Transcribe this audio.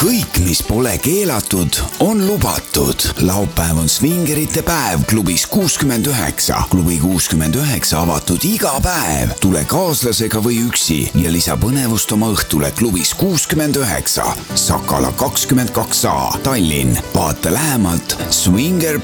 kõik, mis pole keelatud, on lubatud. Laupäev on svingerite päev klubis 69. Klubi 69 avatud iga päev. Tule kaaslasega või üksi ja lisa põnevust oma õhtule klubis 69. Sakala 22A, Tallinn. Vaata lähemalt swinger.ee.